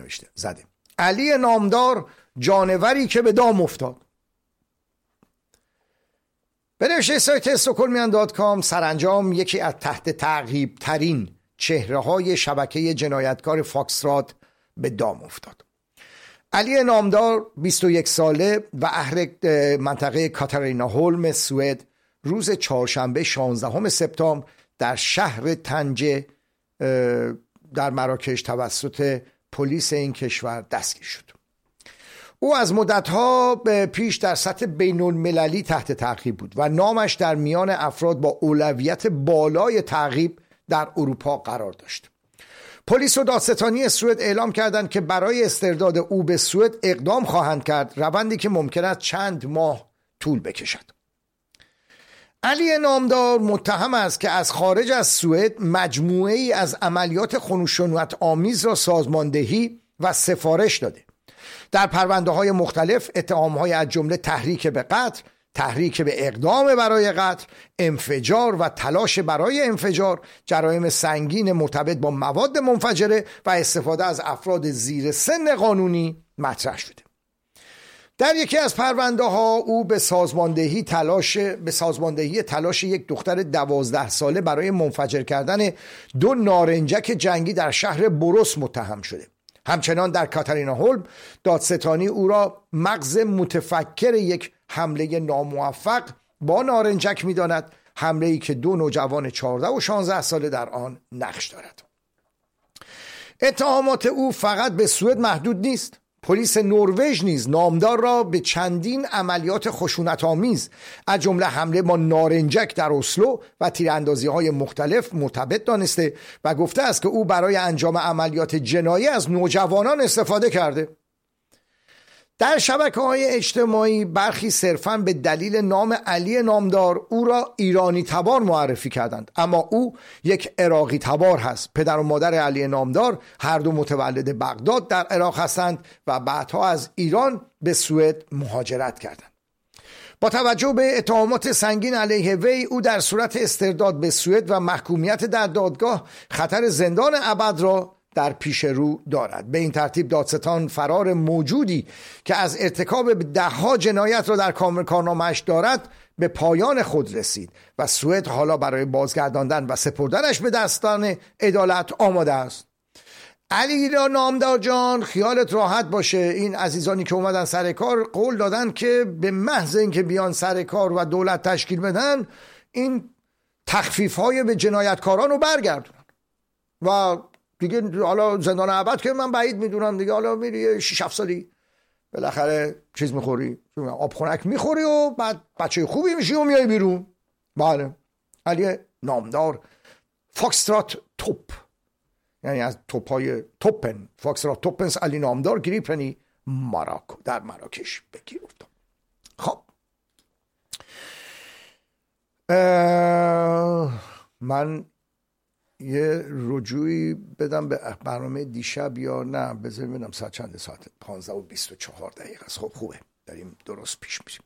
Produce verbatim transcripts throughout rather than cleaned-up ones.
نوشته زده: علی نامدار جانوری که به دام افتاد. به نوشته سایت استکهلمیان دات کام، سرانجام یکی از تحت تعقیب ترین چهره های شبکه جنایتکار فاکسترات به دام افتاد. علی نامدار بیست و یک ساله و اهل منطقه کاتارینا هولم سوئد روز چهارشنبه شانزدهم سپتامبر در شهر طنجه در مراکش توسط پلیس این کشور دستگیر شد. او از مدتها پیش در سطح بین المللی تحت تعقیب بود و نامش در میان افراد با اولویت بالای تعقیب در اروپا قرار داشت. پلیس و دادستانی سوئد اعلام کردند که برای استرداد او به سوئد اقدام خواهند کرد، روندی که ممکن است چند ماه طول بکشد. علی نامدار متهم است که از خارج از سوئد مجموعه ای از عملیات خشونت آمیز را سازماندهی و سفارش داده. در پرونده های مختلف اتهام های از جمله تحریک به قتل، تحریک به اقدام برای قتل، انفجار و تلاش برای انفجار، جرایم سنگین مرتبط با مواد منفجره و استفاده از افراد زیر سن قانونی مطرح شده. در یکی از پرونده ها او به سازماندهی تلاش به سازماندهی تلاش یک دختر دوازده ساله برای منفجر کردن دو نارنجک جنگی در شهر بروس متهم شده. همچنان در کاتارینا هولم دادستانی او را مغز متفکر یک حمله ناموفق با نارنجک می‌داند، حمله‌ای که دو نوجوان چهارده و شانزده ساله در آن نقش دارد. اتهامات او فقط به سوئد محدود نیست. پلیس نروژ نیز نامدار را به چندین عملیات خشونت‌آمیز از جمله حمله با نارنجک در اسلو و تیراندازی‌های مختلف مرتبط دانسته و گفته است که او برای انجام عملیات جنایی از نوجوانان استفاده کرده. در شبکه‌های اجتماعی برخی صرفاً به دلیل نام علی نامدار او را ایرانی تبار معرفی کردند، اما او یک عراقی تبار هست. پدر و مادر علی نامدار هر دو متولد بغداد در عراق هستند و بعدها از ایران به سوئد مهاجرت کردند. با توجه به اتهامات سنگین علیه وی، او در صورت استرداد به سوئد و محکومیت در دادگاه خطر زندان ابد را در پیش رو دارد. به این ترتیب دادستان فرار موجودی که از ارتکاب دهها جنایت را در کارنامه‌اش دارد به پایان خود رسید و سوئد حالا برای بازگرداندن و سپردنش به دستان عدالت آماده است. علی را نامدار جان، خیالت راحت باشه. این عزیزانی که اومدن سر کار قول دادن که به محض اینکه بیان سر کار و دولت تشکیل بدن، این تخفیف های به جنایتکاران رو برگردونن و دیگه حالا زندان ابد که من بعید میدونم دیگه. حالا میری شش هفت سالی بالاخره چیز میخوری، آب خنک میخوری و بعد بچه خوبی میشی و میای بیرون. بله، علی نامدار فاکسترات توپ، یعنی از توپ های توپن، فاکسترات توپنس علی نامدار گریپنی ماراکو در مراکش بگیر افتاد. خب من یه رجوعی بدم به برنامه دیشب یا نه؟ بذار ببینم ساعت چند ساعت؟ پانزده و بیست و چهار دقیقه است. خب خوبه، داریم درست پیش میریم.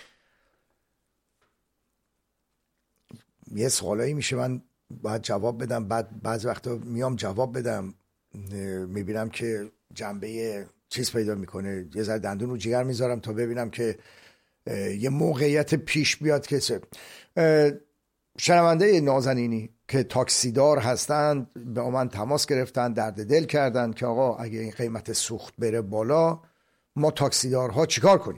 یه سوالایی میشه من باید جواب بدم، بعد بعضی وقتا میام جواب بدم میبینم که جنبه چیز پیدا میکنه، یه ذره دندون رو جگر میذارم تا ببینم که یه موقعیت پیش بیاد که شنونده نازنینی که تاکسیدار هستند به من تماس گرفتن، درد دل کردن که آقا اگه این قیمت سوخت بره بالا ما تاکسیدارها چیکار کنیم؟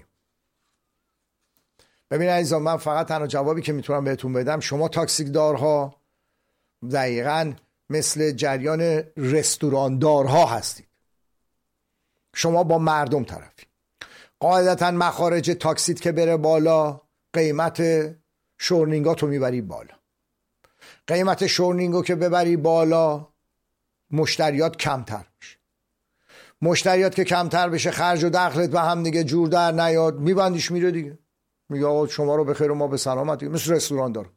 ببین عزیزان، من فقط تنها جوابی که میتونم بهتون بدم، شما تاکسیدارها دقیقاً مثل جریان رستوراندارها هستید. شما با مردم طرفی. قاعدتاً مخارج تاکسید که بره بالا، قیمت شورنینگاتو میبری بالا. قیمت شورنینگو که ببری بالا، مشتریات کمتر بشه. مشتریات که کمتر بشه، خرج و دخلت به هم دیگه جور در نیاد، میبندیش میره دیگه. میگه آقا شما رو به خیر و ما به سلامت دیگه. مثل رستوران داره.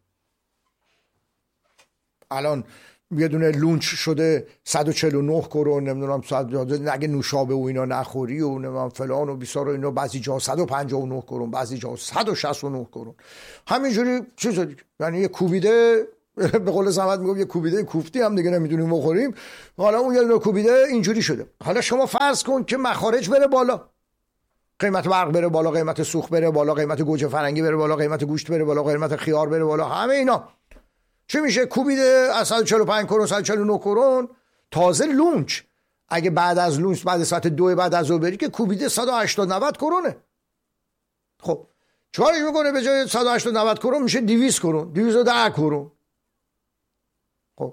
الان یه دونه لونچ شده صد و چهل و نه کرون، نمیدونم اگه نوشابه و اینا نخوری و نمیدونم فلان و بیسار و اینا، بعضی جا صد و پنجاه و نه کرون، بعضی جا صد و شصت و نه کرون، همینجوری چیز دیگه. یعنی یه کوبیده به قول زحمت میگم یه کوبیده کوفتی هم دیگه نمیدونیم بخوریم، حالا اون یه کوبیده اینجوری شده. حالا شما فرض کن که مخارج بره بالا، قیمت برق بره بالا، قیمت سوخت بره بالا، قیمت گوجه فرنگی بره بالا، قیمت گوشت بره بالا، قیمت خیار بره بالا، همه اینا چه میشه؟ کوبیده از صد و چهل و پنج کرون صد و چهل و نه کرون. تازه لونچ اگه بعد از لونچ بعد ساعت دو بعد از ظهر بری که کوبیده صد و هشتاد نود کرونه. خب چیکارش میکنه؟ به جای صد و هشتاد نود کرون میشه دویست کرون، دویست و ده کرون. خب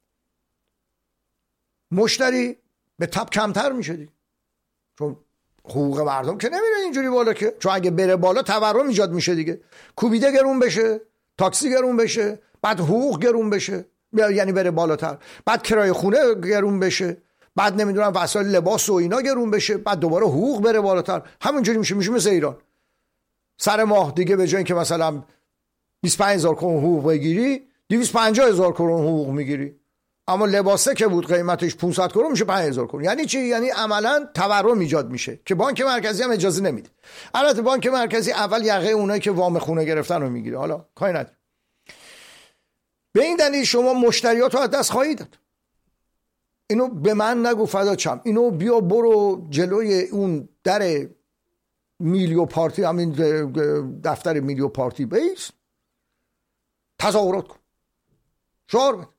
مشتری به تب کمتر میشه دیگه، چون حقوق مردم که نمیره اینجوری بالا که، چون اگه بره بالا تورم ایجاد میشه دیگه. کوبیده گرون بشه، تاکسی گرون بشه، بعد حقوق گرون بشه، یعنی بره بالاتر، بعد کرایه خونه گرون بشه، بعد نمیدونم وسایل لباس و اینا گرون بشه، بعد دوباره حقوق بره بالاتر. همونجوری میشه میشه مثل ایران. سر ماه دیگه به جای اینکه مثلا بیست و پنج هزار کرون حقوق بگیری، دویست و پنجاه هزار کرون حقوق میگیری. اما لباسه که بود قیمتش پانصد کرون میشه پنج هزار کرون. یعنی چی؟ یعنی عملا تورم ایجاد میشه که بانک مرکزی هم اجازه نمیده. البته بانک مرکزی اول یقه اونایی که وام خونه گرفتن رو میگیره، حالا کاری نداره. به این دلیل شما مشتریات رو از دست خواهید داد. اینو به من نگو فدا چم، اینو بیا برو جلوی اون در میلیو پارتی، همین دفتر میلیو پارتی بیس، تظاهرات کن، شعار بده.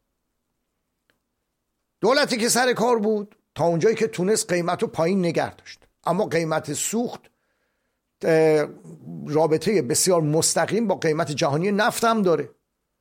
دولتی که سر کار بود تا اونجایی که تونست قیمت رو پایین نگه داشت، اما قیمت سوخت رابطه بسیار مستقیم با قیمت جهانی نفت هم داره.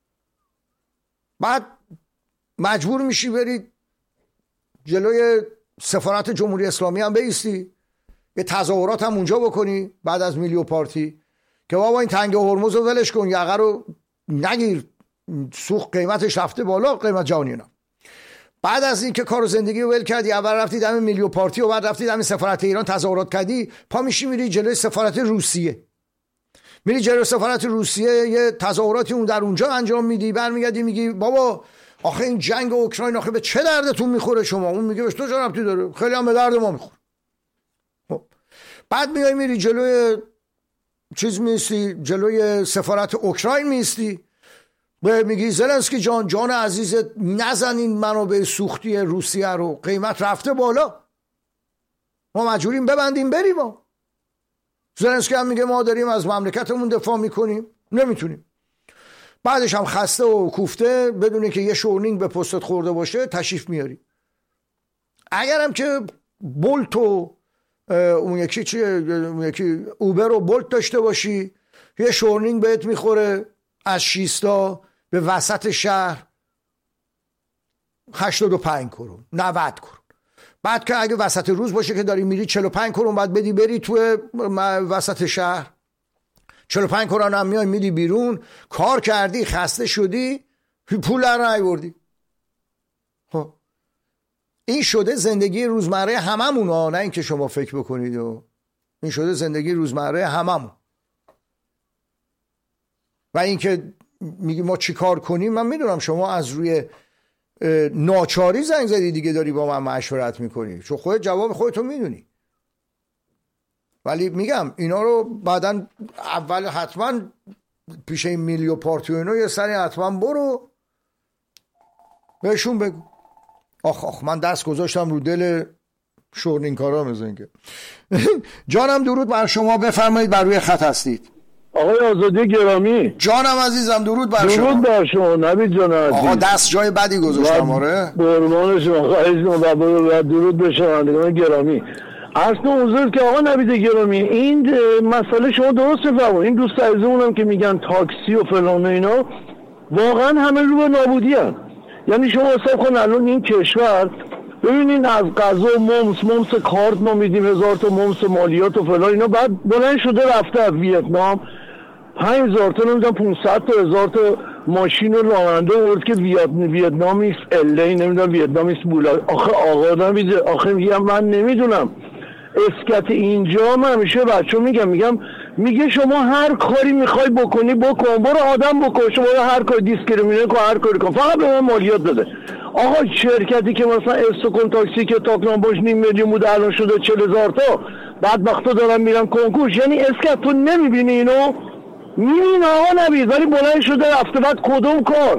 بعد مجبور میشی برید جلوی سفارت جمهوری اسلامی هم بیستی، یه تظاهرات هم اونجا بکنی بعد از میلیو پارتی که بابا این تنگ هرمز رو ولش کن، یقه رو نگیر، سوخت قیمتش رفته بالا، قیمت جهانی نه. بعد از این که کار و زندگی رو ول کردی، اول رفتی دم میلیو پارتی و بعد رفتی دم سفارت ایران تظاهرات کردی، پا میشی میری جلوی سفارت روسیه، میری جلوی سفارت روسیه یه تظاهراتی اون در اونجا انجام میدی، برمیگردی میگی بابا آخه این جنگ اوکراین آخه به چه دردتون میخوره شما؟ اون میگه بهش تو چه ربطی داره؟ خیلی هم به درد ما میخوره. خب بعد میای میری جلوی چیز میستی، جلوی سفارت اوکراین میستی، به میگی زلنسکی جان جان عزیزت نزنین منابع سوختی روسیه رو، قیمت رفته بالا، ما مجبوریم ببندیم بریم. ما زلنسکی هم میگه ما داریم از مملکتمون دفاع میکنیم، نمیتونیم. بعدش هم خسته و کوفته بدونه که یه شورنینگ به پستت خورده باشه تشریف میاری. اگرم که بولت و اون یکی چی اون یکی اوبر و بولت داشته باشی، یه شورنینگ بهت میخوره از شیستا به وسط شهر هشتاد و پنج کرون نود کرون. بعد که اگه وسط روز باشه که داری میری چهل و پنج کرون بعد بدی بری تو وسط شهر، چهل و پنج کرون هم میای میدی بیرون، کار کردی خسته شدی پول در نیاوردی. خب این شده زندگی روزمره هممون ها، نه اینکه شما فکر بکنید و این شده زندگی روزمره هممون. و اینکه میگی ما چی کار کنیم، من میدونم شما از روی ناچاری زنگ زدی دیگه داری با من مشورت میکنی، چون خودت جواب خودتو میدونی. ولی میگم اینا رو بعدن اول حتما پیش این میلیو پارتی و اینا یه سری حتما برو بهشون بگو آخ آخ من دست گذاشتم رو دل شورنینگ‌کارا. مثلا که جانم درود بر شما، بفرمایید بر روی خط هستید. آقای آزادی گرامی. جانم عزیزم درود بر شما. درود بر شما نوید جان عزیز. آقا دست جای بدی گذاشتم. آره قربان شما، خواهش می‌کنم و درود به شنوندگان گرامی. اصلا حضور که آقا نوید گرامی این مسئله شما درست می‌فرمایید. این دوست عزیزمونم که میگن تاکسی و فلان و اینا واقعا همه رو به نابودی هست. یعنی شما حساب کن الان این کشور ببینین از غذا و ممس ممس کارت ما میدیم هزار تا ممس مالیات و فلان اینا، بعد بلند شده رفته از ویتنام پنج هزار تا نمیدونم پانصد تا هزار تا ماشین و راننده ورد که ویتنامی است الی نمیدونم ویتنامی است بولا. آخه آقا نمیده، آخه میگم من نمیدونم اسکت اینجا من همیشه بچه میگم میگم میگه شما هر کاری میخوای بکنی بکن، برو آدم بکن، شما هر کاری دیسکریمینه کن، هر کاری کن، فقط به من مالیات بده. آقا شرکتی که مثلا استکون تاکسی که تاکنان باش نیم میلیون بود الان شده چهل هزار تا، بعد وقتا دارن میرن کنکور. یعنی اسکت تو نمیبینی اینو؟ میبینی آقا نبید، ولی بلند شده رفته. بعد کدوم کار؟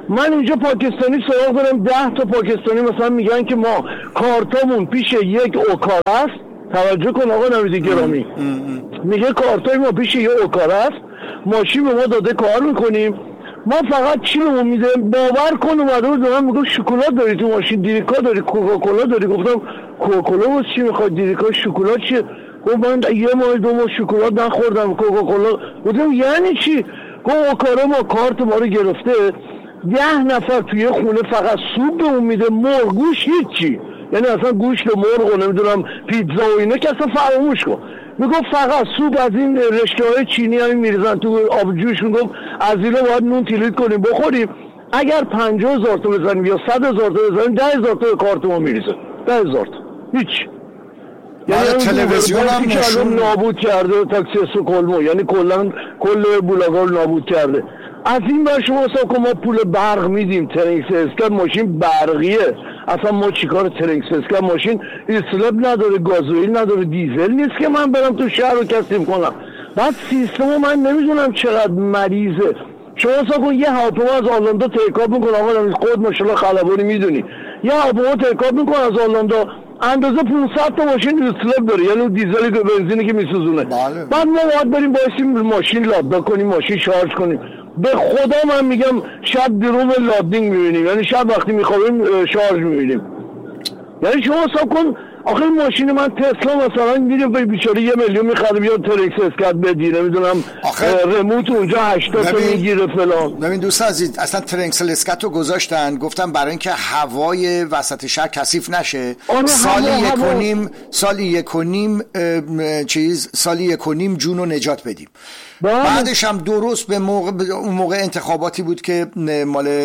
من اینجا پاکستانی سراغ دارم، ده تا پاکستانی مثلا میگن که ما کارتامون پیش یک اوکار است. توجه کن آقا نوید گرامی، میگه کارتای ما پیش یک اوکار است، ماشین به ما داده کار میکنیم، ما فقط چی رو میده؟ باور کن اومده بود من میگم شکلات داری تو ماشین، دیریکا داری، کوکاکولا داری. گفتم کوکاکولا واسه چی میخواد؟ دیریکا شکلات چیه؟ گفت من یه ماه دو ماه شکلات نخوردم، کوکاکولا. گفتم یعنی چی؟ گفت اوکارا ما کارت ما رو گرفته، ده نفر توی خونه فقط سوپ به اون میده، مرغ گوش هیچی، یعنی اصلا گوشت مرغ و نمیدونم پیتزا و اینا که اصلا فراموش کن. میگفت فقط سوپ از این رشته‌های چینی همین میریزن تو آب جوش. میگفت از اینا باید نون تیلیت کنیم بخوریم، اگر پنجاه هزار تا بزنیم یا صد هزار تا بزنیم ده هزار تا کارت ما میریزه، ده هزار تا هیچ. یعنی تلویزیون هم نشون نابود کرده تاکسی استکهلم، یعنی کلا کل بولاگا رو نابود کرده. از این بر شما حساب کن ما پول برق میدیم، ترنکس اسکر ماشین برقیه، اصلا ما چیکار ترنکس اسکر ماشین اسلب نداره، گازوئیل نداره، دیزل نیست که من برم تو شهر رو کثیف کنم. بعد سیستم من نمیدونم چقدر مریضه. شما حساب کن یه هواپیما از آرلندو تیکاپ میکنه، آقا خود ماشاءالله خلبانی میدونی، یه هواپیما تیکاپ میکنه از آرلندو اندازه پانصد تا ماشین اسلب داره، یعنی دیزلی که بنزینی که میسوزونه. بله. بعد ما باید بریم بایستیم ماشین لاددا کنیم، ماشین شارژ کنیم. به خدا من میگم شب دروم لادینگ میبینیم، یعنی شب وقتی میخوابیم شارژ میبینیم. یعنی شما حساب کن آخه ماشین من تسلا مثلا میره به بیچاره یه میلیون میخره بیا ترکس اسکات بدی، نمیدونم رموت اونجا هشتاد تا میگیره فلان. ببین دوست عزیز، اصلا ترنکس اسکات رو گذاشتن گفتم برای اینکه هوای وسط شهر کثیف نشه، سالی یک و نیم سالی یک و نیم چیز سالی یک و نیم جون رو نجات بدیم. بعدش هم درست به موقع اون موقع انتخاباتی بود که مال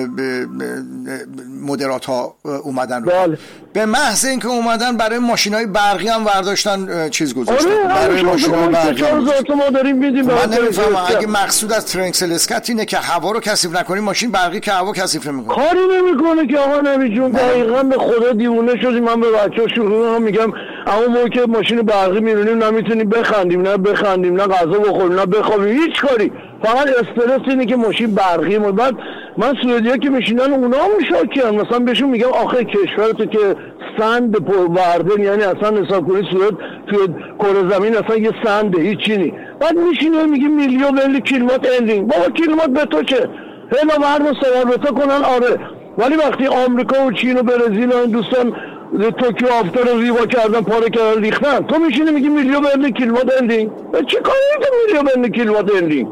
مدرات ها اومدن رو. به محض اینکه اومدن برای ماشینای برقی هم برداشتن چیز گذاشتن. آره برای ماشینای برقی ما داریم میدیم. من نمیفهمم اگه مقصود از ترنکس اسکات اینه که هوا رو کثیف نکنیم، ماشین برقی که هوا کثیف نمیکنه کاری نمیکنه که آقا نبی جون. دقیقاً به خدا دیوونه شدیم. من به بچه‌ها شروع میگم اما موقع که ماشین برقی میرونیم نمیتونیم بخندیم، نه بخندیم، نه غذا بخوریم، نه بخوابیم، هیچ کاری. فقط استرس اینه که ماشین برقی. بعد من سوئدیا که میشینن اونا هم شاکن، مثلا بهشون میگم آخه کشورتو که سند پر وردن، یعنی اصلا حساب کنید سوئد توی کره زمین اصلا یه سنده هیچی نی. بعد میشینه میگه میلیون ولی کیلومتر اندینگ. بابا کیلومتر به تو چه؟ هلا مردم سوار به تو کنن آره، ولی وقتی آمریکا و چین و برزیل و این دوستان توکیو آفتار رو ریوا کردن، پاره کردن، ریختن، تو میشینی میگی میلیون ولی کیلومتر اندینگ. چه کاری که میلیون ولی کیلومتر اندینگ؟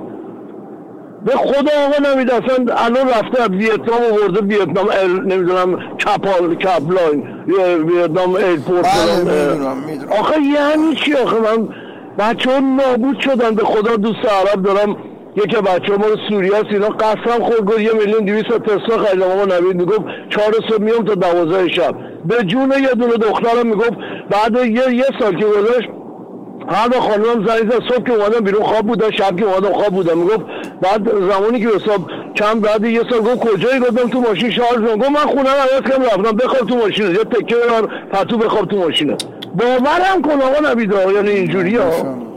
به خدا آقا نمید اصلا الان رفته از ویتنام آورده ویتنام نمیدونم کپال کپلاین ویتنام ایرپورت. آخه یعنی چی؟ آخه من بچه ها نابود شدن. به خدا دوست عرب دارم، یکی بچه ها ما رو سوریه هست اینا قسم خورد گفت یه میلیون دویست تسلا خریدم. آقا نوید میگفت چهار صبح میام تا دوازده شب. به جون یه دونه دخترم میگفت بعد یه یه سال که گذشت هر با خانمم زنگ زد صبح که اومدم بیرون خواب بودم، شب که اومدم خواب بودم. میگفت بعد زمانی که حساب چند بعد یه سال گفت کجایی؟ گفتم تو ماشین شارژ کنم. گفت من خونه رو عوض کردم رفتم. بخواب تو ماشینه، یه تکه ببر پتو بخواب تو ماشینه. باورم کن آقا نبید یعنی اینجوری ها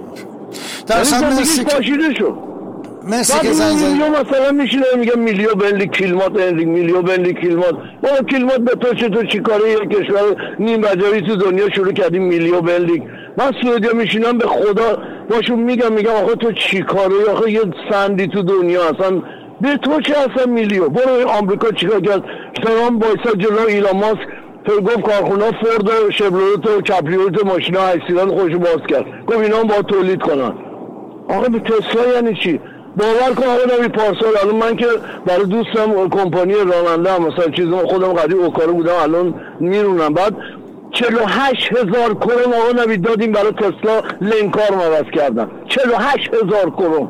در اصلا زندگیش پاشیده شد. مثل که زنگ زنگ میلیون مثلا میشینه میگم میلیون بلی کیلومتر اندینگ، میلیون بلی کیلومتر. بابا کیلومتر به تو چه؟ تو چی کاره یک کشور نیم رجبی تو دنیا شروع کردیم میلیون بلی؟ من سوئدیا میشینم به خدا باشون میگم میگم آخه تو چی کاره؟ آخه یه سندی تو دنیا اصلا به تو چه اصلا میلیون؟ برو آمریکا چیکار کرد؟ ترامپ وایساد جلو ایلان ماسک تو گفت کارخونه فورد و شبرولت و کپریولت ماشینا هشتصد خودشو باز کرد، گفت اینا هم باید تولید کنن. آقا به تسلا یعنی چی؟ باور کن آقا نبی پارسال الان من که برای دوستم کمپانی راننده هم مثلا چیزم خودم قدیم اوکارو بودم الان میرونم. بعد چهل و هشت هزار کرون آقا نبی دادیم برای تسلا لینکار موز کردن. چهل و هشت هزار کرون.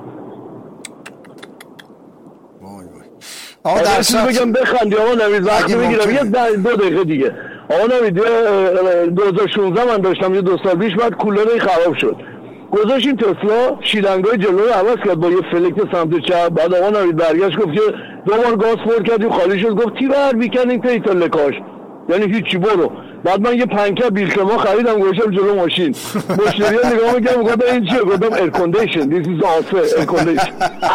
آقا در ساعت بگم بخندی آقا نبی وقتی میگیرم یه دو دقیقه دیگه. آقا نبی دو هزار و شانزده من داشتم یه دو سال پیش بعد کولر خراب شد. گذاشتیم تسلا شیلنگای جلو رو عوض کرد با یه فلکت سمت چپ. بعد آقا نوید برگشت گفت که دو بار گاز پر کردیم خالی شد. گفت تی بر بیکنیم پیتا لکاش، یعنی هیچی برو بعد من یه پنکه بیلکما خریدم گوشم جلو ماشین، مشتری‌ها نگاه می‌کردن میگفتن این چیه؟ گفتم ایر کاندیشن، دیس ایز آلسو ایر کاندیشن.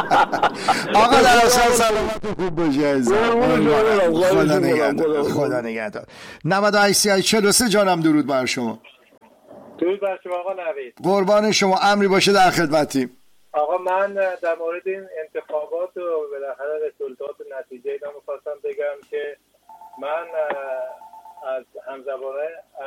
آقا در اصل سلامت خوب باشه. خدا نگهدار. خدا نگهدار. نود و هشت چهل و سه جانم درود بر شما. درود بر شما آقا نوید. قربان شما، امری باشه در خدمتیم. آقا من در مورد این انتخابات و بالاخره رزولتات و نتیجه اینا می‌خواستم بگم که من از همزبانه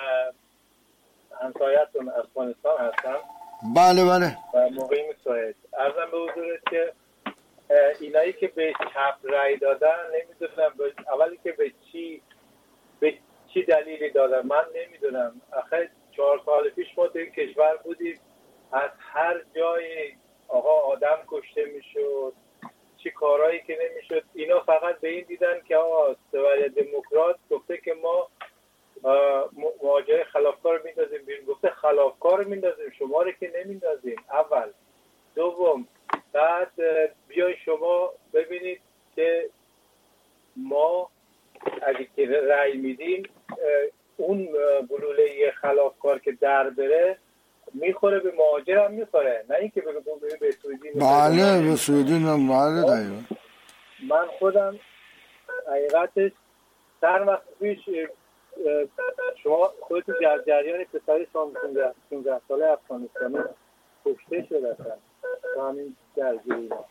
همسایه‌تون افغانستان هستم. بله بله. و مقیم سوئد. عرضم به حضورت که اینایی که به چپ رای دادن نمیدونم اولی که به چی به چی دلیلی دادن من نمیدونم. آخه چهار سال پیش ما تو این کشور بودیم، از هر جایی آقا آدم کشته میشد، چی کارهایی که نمیشد. اینا فقط به این دیدن که آقا سوئد دموکرات گفته که ما مهاجر خلافکار میندازیم بیرون. گفته خلافکار میندازیم، شما رو که نمیندازیم. اول. دوم، بعد بیای شما ببینید که ما اگه که رأی میدیم اون گلوله خلافکار که در بره میخوره به مهاجر هم میخوره، نه اینکه بگه به سعودی. بله به سعودی نه. بله دقیقا. من خودم حقیقتش چند وقت پیش شما خودتون در جریان پسری شانزده ساله افغانستانی کشته شده هستن و همین درگیری اینا.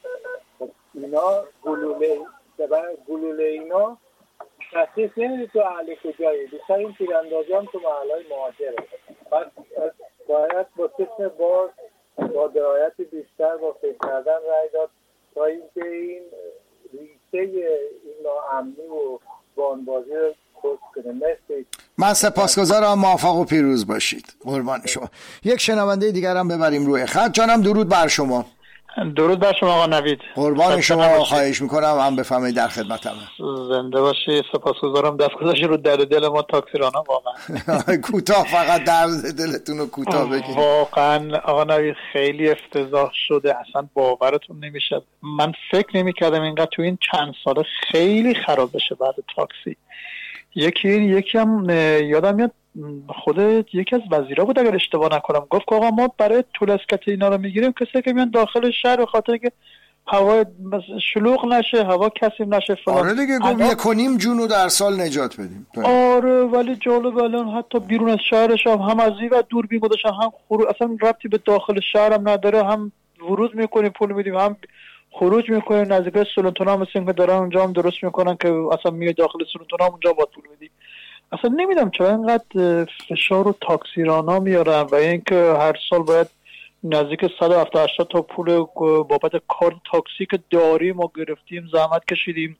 اینا گلوله گلوله اینا تحصیص نمیده تو اهل کجایی، بیشتر این تیراندازی هم تو محلهای مهاجره. پس باید با سیستم باز با درایت بیشتر با فکر کردن رای داد تا اینکه این ریشه این ناامنی و بانبازی رو کش کنه. مرسی. من سپاسگزارم، موفق و پیروز باشید. قربان شما. یک شنونده دیگر هم ببریم روی خط. جانم درود بر شما. درود بر شما آقا نوید. قربان شما، خواهش میکنم هم بفهمید در خدمتم. زنده باشی. سپاسگزارم دست گذاشتی رو درد دل ما تاکسیرانا. واقعا کوتاه، فقط درد دلتون رو کوتاه بگید. واقعا آقا نوید خیلی افتضاح شده، اصلا باورتون نمیشه. من فکر نمیکردم اینقدر تو این چند ساله خیلی خراب بشه بعد تاکسی. یکی یکی هم یادم میاد خود یکی از وزیرا بود اگر اشتباه نکنم، گفت که آقا ما برای طول اسکت اینا رو میگیریم کسی که میان داخل شهر به خاطر که هوا شلوغ نشه، هوا کثیف نشه فلان. آره دیگه، گفت یک و نیم جونو در سال نجات بدیم. آره ولی جالب الان حتی بیرون از شهرش هم هم از این و دوربین گذاشتن، هم خروج اصلا ربطی به داخل شهر هم نداره، هم ورود میکنیم پول میدیم هم خروج میکنیم. نزدیک سلطنت هم مثل که دارن اونجا هم درست میکنن که اصلا میای داخل سلطنت هم اونجا با پول میدی. اصلا نمیدونم چرا اینقدر فشار و تاکسیرانا میارن و اینکه هر سال باید نزدیک صد و هفتاد هشتاد تا پول بابت کارت تاکسی که داریم و گرفتیم زحمت کشیدیم.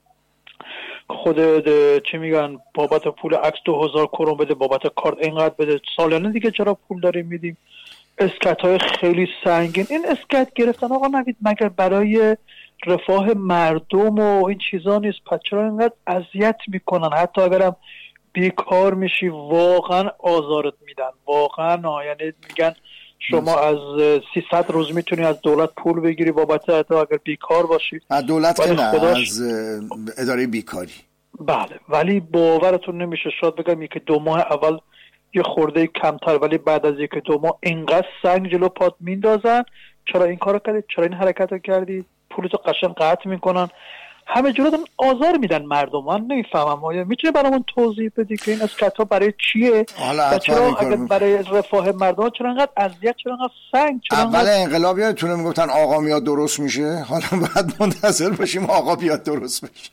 خود چی میگن بابت پول عکس دو هزار کرون بده، بابت کارت اینقدر بده، سالانه دیگه چرا پول داریم میدیم. اسکت های خیلی سنگین. این اسکت گرفتن آقا نوید مگر برای رفاه مردم و این چیزا نیست؟ پس چرا اینقدر اذیت میکنن؟ حتی اگرم بیکار میشی واقعا آزارت میدن واقعا. یعنی میگن شما از سیصد روز میتونی از دولت پول بگیری بابت حتی اگر بیکار باشی. از دولت که نه، از اداره بیکاری. بله ولی باورتون نمیشه، شاید بگم یکی دو ماه اول یه خورده کمتر، ولی بعد از یکی دو ماه اینقدر سنگ جلو پات میندازن. چرا این کارو کردی؟ چرا این حرکت رو کردی؟ پولتو قشنگ قطع میکنن، همه جوره آزار میدن مردم. من نمیفهمم آیا میتونی برامون توضیح بدی که این اسکت‌ها برای چیه؟ حالا چرا اگر برای رفاه مردم چرا انقدر اذیت، چرا انقدر سنگ، چرا اول انقلاب یادتونه میگفتن آقا میاد درست میشه؟ حالا بعد منتظر باشیم آقا بیاد درست بشه.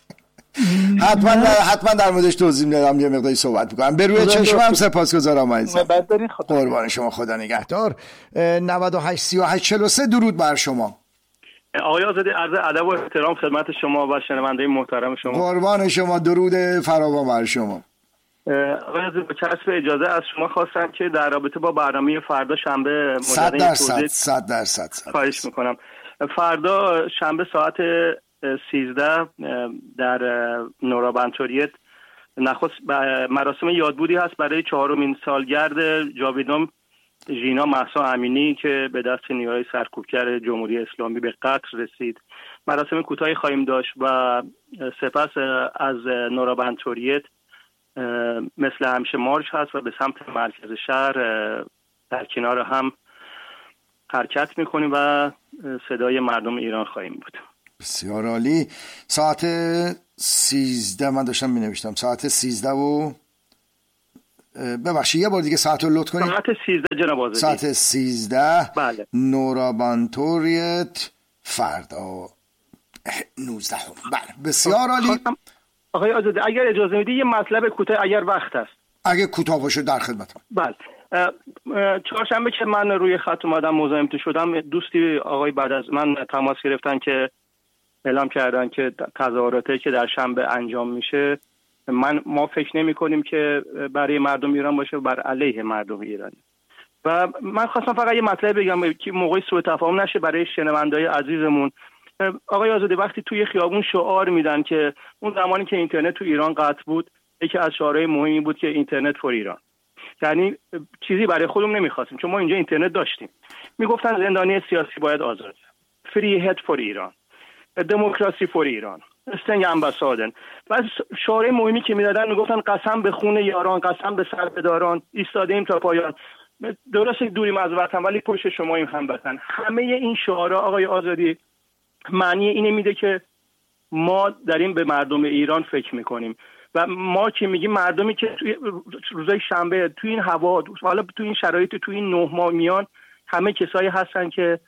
حتما حتما در موردش توضیح میدم، یه مقداری صحبت میکنم. به روی چشمم. سپاسگزارم عزیزم. قربان شما، خدا نگهدار. نود و هشت سی و هشت چهل و سه درود بر شما. آقای آزادی، عرض ادب و احترام خدمت شما و شنونده محترم شما. قربان شما، درود فراوان بر شما. آقای آزادی، با کسب اجازه از شما خواستم که در رابطه با برنامه فردا شنبه صد درصد صد درصد خواهش میکنم. فردا شنبه ساعت سیزده در نورا بنتوریت نخست مراسم یادبودی هست برای چهارمین سالگرد جاویدان ژینا مهسا امینی که به دست نیروهای سرکوبگر جمهوری اسلامی به قتل رسید. مراسم کوتاهی خواهیم داشت و سپس از نورا بنتوریت مثل همیشه مارش هست و به سمت مرکز شهر در کنار هم حرکت میکنیم و صدای مردم ایران خواهیم بود. بسیار عالی. ساعت سیزده من داشتم می نوشتم ساعت سیزده و ببخشید یه بار دیگه ساعت رو لطف کنید. ساعت سیزده جناب آزادی. ساعت سیزده. بله. نورابانتوریت فردا نوزده. بله بسیار عالی. آقای آزادی اگر اجازه میدی یه مطلب کوتاه اگر وقت هست. اگه کوتاه باشه در خدمتم. بله. چهارشنبه که من روی خط اومدم مزاحمتون شدم، دوستی آقای بعد از من تماس گرفتن که اعلام کردن که تظاهراتی که در شنبه انجام میشه من ما فکر نمی کنیم که برای مردم ایران باشه، بر علیه مردم ایرانی. و من خواستم فقط یه مطلب بگم که موقعی سوء تفاهم نشه برای شنونده‌های عزیزمون. آقای آزادی وقتی توی خیابون شعار میدن که اون زمانی که اینترنت تو ایران قطع بود یکی از شعارهای مهمی بود که اینترنت فور ایران، یعنی چیزی برای خودمون نمیخواستیم چون ما اینجا اینترنت داشتیم. میگفتن زندانی سیاسی باید آزاد، فری هد فور ایران، دموکراسی فور ایران، استنگ امباسادن. و شعار مهمی که میدادن میگفتن قسم به خون یاران، قسم به سربداران، ایستادیم تا پایان. درست دوریم از وطن ولی پشت شماییم هموطن. همه این شعارها آقای آزادی معنی اینه میده که ما داریم به مردم ایران فکر میکنیم و ما که میگیم مردمی که توی روزای شنبه توی این هوا، حالا توی این شرایط، توی این نه ماه میان، همه کسایی هستن که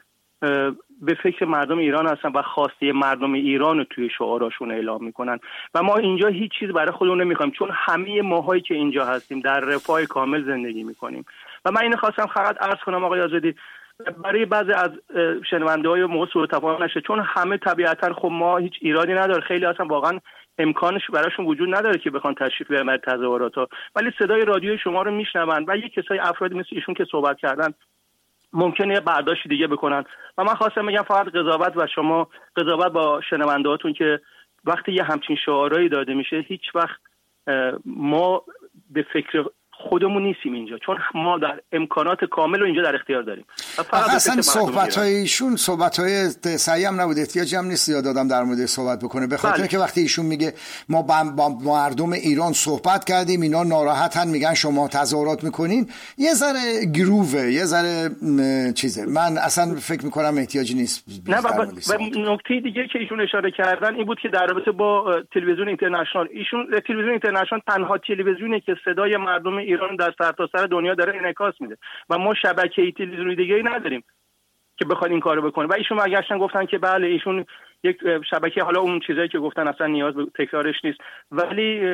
به فکر مردم ایران هستن و خواسته مردم ایران رو توی شعاراشون اعلام میکنن و ما اینجا هیچ چیز برای خودمون نمیخوایم چون همه ماهایی که اینجا هستیم در رفاه کامل زندگی میکنیم. و من اینو خواستم فقط عرض کنم آقای آزادی برای بعضی از شنونده‌های موضوع سوء تفاهم نشه، چون همه طبیعتا خب ما هیچ ایرادی نداره، خیلی اصلا واقعا امکانش براشون وجود نداره که بخوان تشریف بیارن تظاهرات، ولی صدای رادیوی شما رو میشنون و یک کسای افرادی مثل ایشون که صحبت کردن ممکنه برداشت دیگه بکنن. و من خواستم بگم فقط قضاوت و شما قضاوت با شنونده‌هاتون که وقتی یه همچین شعارهایی داده میشه هیچ وقت ما به فکر خودمون نیستیم اینجا، چون ما در امکانات کامل رو اینجا در اختیار داریم. اصلا صحبت‌های ایشون صحبت‌های سعی هم نبود، احتیاجی هم نیست یاد دادم در مورد صحبت بکنه، به خاطر که وقتی ایشون میگه ما با مردم ایران صحبت کردیم اینا ناراحتن میگن شما تظاهرات میکنین، یه ذره گرووه، یه ذره چیزه. من اصلا فکر میکنم احتیاجی نیست. نه و نکته دیگه که ایشون اشاره کردن این بود که در رابطه با تلویزیون اینترنشنال، ایشون تلویزیون اینترنشنال تنها تلویزیونی که صدای مردم ایران در سرتاسر دنیا داره انعکاس میده و ما شبکه‌ای تلویزیونی دیگه‌ای نداریم که بخواد این کارو بکنه. و ایشون برگشتن گفتن که بله ایشون یک شبکه، حالا اون چیزایی که گفتن اصلا نیاز به تکرارش نیست، ولی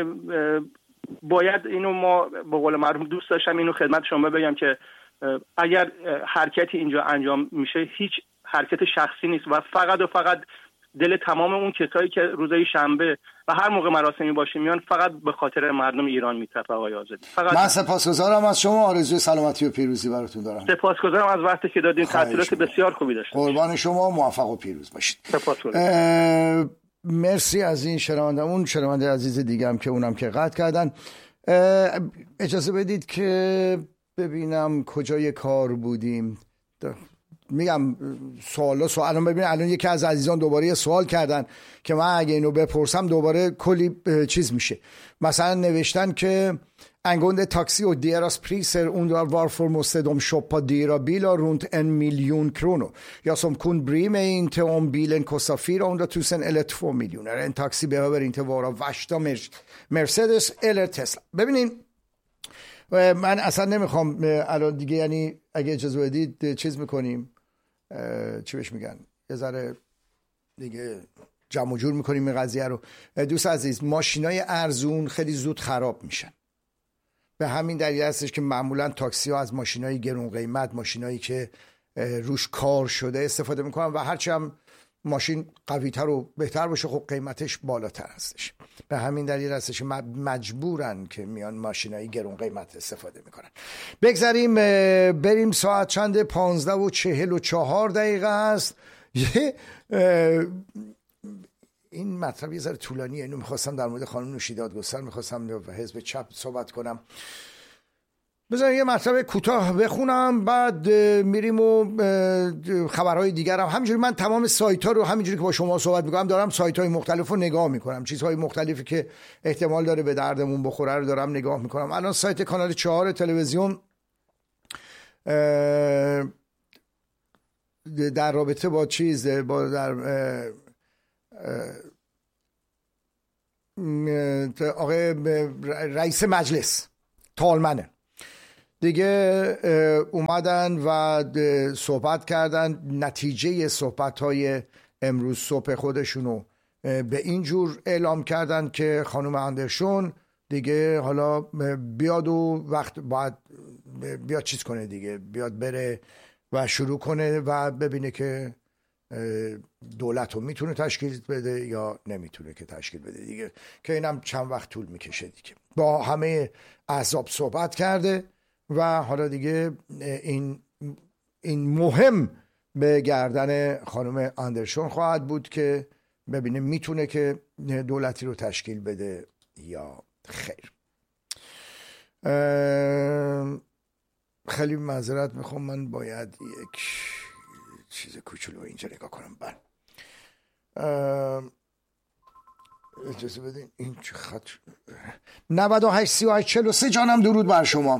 باید اینو ما به قول معروف دوست داشتم اینو خدمت شما بگم که اگر حرکتی اینجا انجام میشه هیچ حرکت شخصی نیست و فقط و فقط دل تمام اون کسایی که روزای شنبه و هر موقع مراسمی باشه میان فقط به خاطر مردم ایران میتپه. آقای آزادی من سپاسگزارم از شما، آرزوی سلامتی و پیروزی براتون دارم. سپاسگزارم از وقتی که دادین، تعطیلات بسیار خوبی داشتید. قربان شما، موفق و پیروز باشید. سپاسگزارم. مرسی از این شنوندمون. شنونده عزیز دیگه هم که اونم که قطع کردن، اجازه بدید که ببینم کجای کار بودیم. میگم سوالا سوالم ببین الان یکی از عزیزان دوباره یه سوال کردن که من اگه اینو بپرسم دوباره کلی چیز میشه. مثلا növeşten که angående taxi och deras priser undrar varför måste de shoppa dyra bilar runt en miljon kronor. Jag som kund bryr mig inte om bilen kostar fyrahundratusen eller två miljoner. En taxi behöver inte vara värsta Mercedes eller Tesla. ببینین من اصلا نمیخوام الان دیگه، یعنی اگه اجازه بدید چیز میکنیم، چی بهش میگن، یه ذره دیگه جمع و جور میکنیم این قضیه رو. دوست عزیز، ماشینای ارزون خیلی زود خراب میشن، به همین دلیل هستش که معمولا تاکسی ها از ماشینای گرون قیمت، ماشینایی که روش کار شده استفاده میکنن و هرچی هم ماشین قوی‌تر و بهتر باشه خب قیمتش بالاتر هستش. به همین دلیل هستش مجبورن که میان ماشینای گرون قیمت استفاده میکنن. بگذاریم بریم، ساعت چند؟ پانزده و چهل و چهار دقیقه است. یه این مطلب یه ذره طولانیه، اینو میخواستم در مورد خانم نوشیداد گستر میخواستم حزب چپ صحبت کنم. بذار یه مطلب کوتاه بخونم بعد میریم و خبرهای دیگر هم. همینجوری من تمام سایت ها رو همینجوری که با شما صحبت میکنم دارم سایت های مختلف رو نگاه میکنم، چیزهای مختلفی که احتمال داره به دردمون بخوره رو دارم نگاه میکنم. الان سایت کانال چهار تلویزیون در رابطه با چیز با در آقای رئیس مجلس تالمنه دیگه اومدن و صحبت کردن. نتیجه صحبت‌های امروز صبح خودشونو به این جور اعلام کردن که خانم اندرسون دیگه حالا بیاد و وقت باید بیاد چیز کنه دیگه، بیاد بره و شروع کنه و ببینه که دولت رو میتونه تشکیل بده یا نمیتونه که تشکیل بده دیگه، که اینم چند وقت طول میکشه دیگه. با همه احزاب صحبت کرده و حالا دیگه این این مهم به گردن خانم اندرسون خواهد بود که ببینه میتونه که دولتی رو تشکیل بده یا خیر. خیلی معذرت میخوام، من باید یک چیز کوچولو اینجا نگاه کنم. بله اجازه بدین. این چه خط نود و هشت سی و هشت چهل و سه جانم درود بر شما.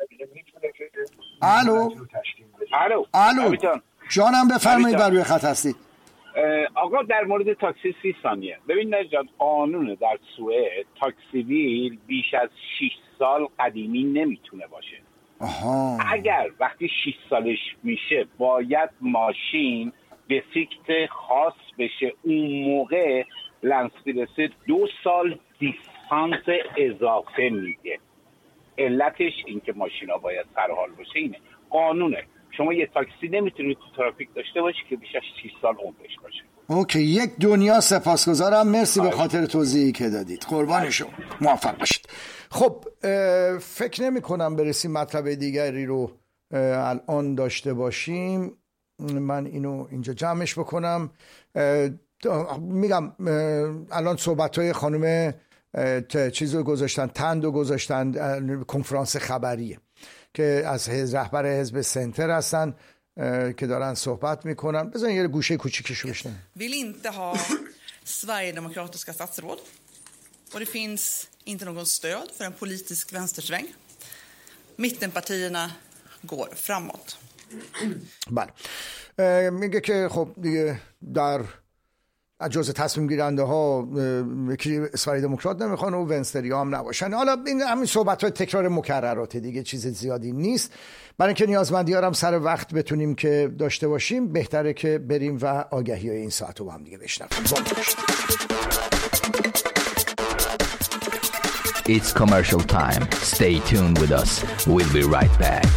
الو الو الو جانم بفرمایید، بر روی خط هستید. آقا در مورد تاکسی سی ثانیه. ببین نجات، قانون در سوئد تاکسی ویل بیش از شش سال قدیمی نمیتونه باشه. آها. اگر وقتی شش سالش میشه باید ماشین به سیکت خاص بشه، اون موقع لنسفیرسه دو سال دیسکانت اضافه میده. علتش این که ماشینا باید سرحال باشه اینه، قانونه. شما یه تاکسی نمیتونید تو ترافیک داشته باشی که بیش از شش سال عمرش باشه. اوکی، یک دنیا سپاسگزارم، مرسی به خاطر توضیحی که دادید، قربان شما، موفق باشید. خب فکر نمی کنم برسیم مطلب دیگری رو الان داشته باشیم. من اینو اینجا جمعش بکنم. میگم الان صحبت‌های خانم چیزو گذاشتن، تندو گذاشتن، کنفرانس خبریه که از رهبر حزب سنتر هستن که دارن صحبت میکنن. بذارین یه گوشه کوچیکشو بشنویم. vill inte ha sverigedemokratiska statsråd och det finns inte någon stöd för en politisk vänstersväng. Mittenpartierna går framåt. بله، میگه که خب دیگه در جزء تصمیم گیرنده ها یکی اسرائیل دموکرات نمیخوان و ونستری هم نباشن. حالا این همین صحبت های تکرار مکررات دیگه، چیز زیادی نیست. برای اینکه نیازمندی ها هم سر وقت بتونیم که داشته باشیم، بهتره که بریم و آگهی های این ساعت رو با هم دیگه بشنویم. It's commercial time. Stay tuned with us. We'll be right back.